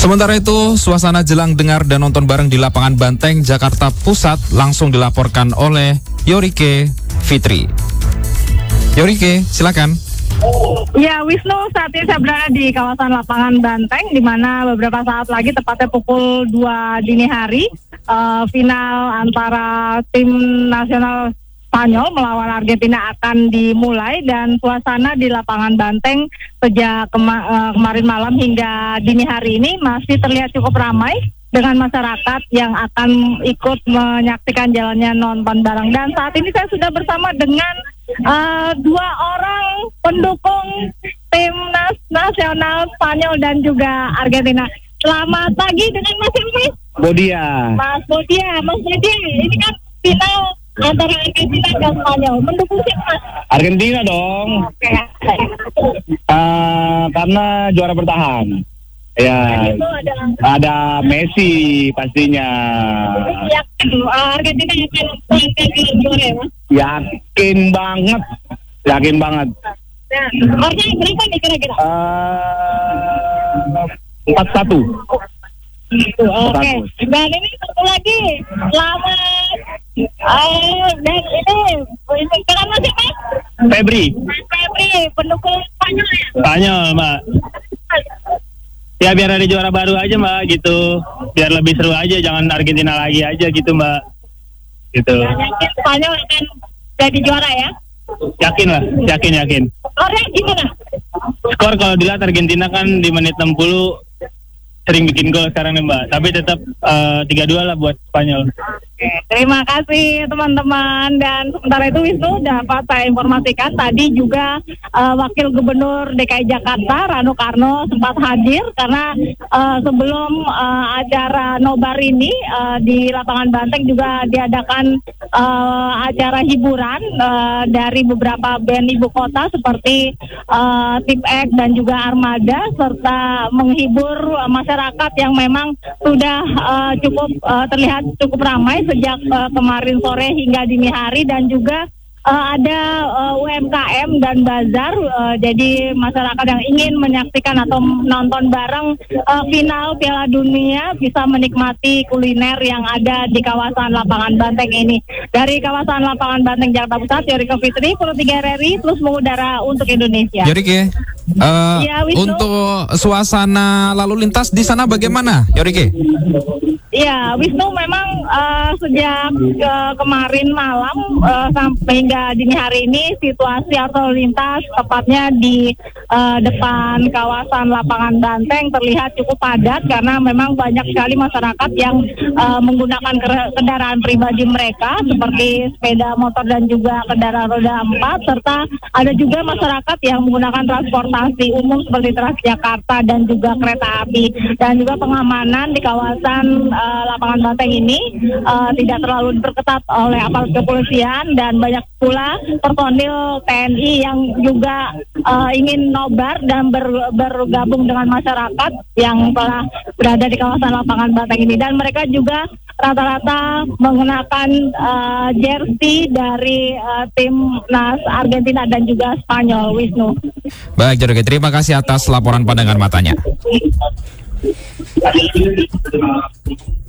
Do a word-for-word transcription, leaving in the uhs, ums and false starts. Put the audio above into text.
Sementara itu, suasana jelang dengar dan nonton bareng di lapangan Banteng, Jakarta Pusat langsung dilaporkan oleh Yorike Fitri. Yorike, silakan. Ya, Wisnu, saat ini saya berada di kawasan lapangan Banteng, di mana beberapa saat lagi, tepatnya pukul dua dini hari, uh, final antara tim nasional Spanyol melawan Argentina akan dimulai, dan suasana di lapangan Banteng sejak kema- uh, kemarin malam hingga dini hari ini masih terlihat cukup ramai dengan masyarakat yang akan ikut menyaksikan jalannya nonton bareng. Dan saat ini saya sudah bersama dengan uh, dua orang pendukung timnas nasional Spanyol dan juga Argentina. Selamat pagi dengan Mas Mas. Bodia. Mas Bodia, Mas Bodia, ini kan final antara Argentina dan Spanyol. Mendukung siapa? Argentina dong. Oke. Uh, karena juara bertahan. Ya, Itu ada, ada Messi pastinya. yakin uh, Argentina akan mengangkat juara ya, Mas? Yakin banget, yakin banget. Nah, skornya berapa nih kira-kira? Uh, empat satu. Gitu, oke. Okay. Dan ini satu lagi, selamat. Uh, dan ini, ini kenapa masih Mas? Febri. Mas Febri, pendukung Spanyol ya? Spanyol, Mbak. Ya biar ada juara baru aja, Mbak, gitu. Biar lebih seru aja, jangan Argentina lagi aja gitu, Mbak. Gitu. Dan yakin Spanyol akan jadi juara ya? Yakin lah, yakin yakin. Skornya gimana? Skor kalau dilihat Argentina kan di menit enam puluh sering bikin gol sekarang nih, Mbak. Tapi tetap uh, tiga dua lah buat Spanyol. Oke, terima kasih teman-teman. Dan sementara itu Wisnu dapat saya informasikan tadi juga uh, Wakil Gubernur D K I Jakarta Rano Karno sempat hadir karena uh, sebelum uh, acara nobar ini uh, di lapangan Banteng juga diadakan uh, acara hiburan uh, dari beberapa band ibu kota seperti uh, Tip X dan juga Armada, serta menghibur uh, masyarakat yang memang sudah uh, cukup uh, terlihat cukup ramai sejak uh, kemarin sore hingga dini hari, dan juga uh, ada uh, U M K M dan bazar. Uh, jadi masyarakat yang ingin menyaksikan atau nonton bareng uh, final Piala Dunia bisa menikmati kuliner yang ada di kawasan lapangan Banteng ini. Dari kawasan lapangan Banteng Jakarta Pusat, Yorike Fitri, Pro tiga R R I, terus mengudara untuk Indonesia. Yorike, uh, ya, untuk suasana lalu lintas di sana bagaimana, Yorike? Iya, Wisnu, memang uh, sejak uh, kemarin malam uh, sampai hingga dini hari ini situasi arus lalu lintas tepatnya di uh, depan kawasan lapangan Banteng terlihat cukup padat karena memang banyak sekali masyarakat yang uh, menggunakan kendaraan pribadi mereka seperti sepeda motor dan juga kendaraan roda empat, serta ada juga masyarakat yang menggunakan transportasi umum seperti Transjakarta dan juga kereta api. Dan juga pengamanan di kawasan uh, lapangan Banteng ini uh, tidak terlalu diperketat oleh aparat kepolisian, dan banyak pula personil T N I yang juga uh, ingin nobar dan ber, bergabung dengan masyarakat yang telah berada di kawasan lapangan Banteng ini, dan mereka juga rata-rata mengenakan uh, jersey dari uh, timnas Argentina dan juga Spanyol, Wisnu. Baik, Yorike, terima kasih atas laporan pandangan matanya.